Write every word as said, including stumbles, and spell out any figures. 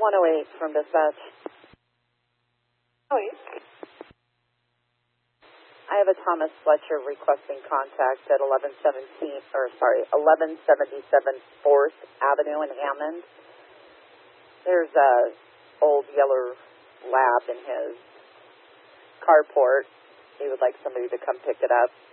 one oh eight from dispatch. Oh, yeah. I have a Thomas Fletcher requesting contact at eleven seventeen, or sorry, eleven seventy-seven fourth Avenue in Hammond. There's a old yellow lab in his carport. He would like somebody to come pick it up.